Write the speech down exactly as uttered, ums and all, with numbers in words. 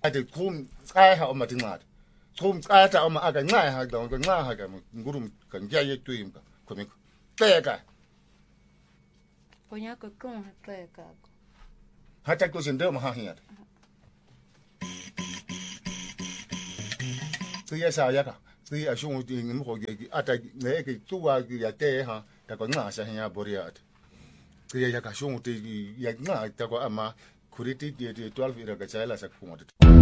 ade kum tsaya oma tinqata kum tsata oma aka nxa ha da nxa ha ka ngurum kan ja ye tuim ka komik teka Ponya ko kon teka hata ko sinde ma ha hiya Tsuya sa ya ka tsuya shung di ngim ho ge ata ne ke tuwa ya te ha ta ko nxa sa hiya boriat Tsuya ya ka shung di ya nxa ta ko ama kuriti di twelve ira ka chala sa kumo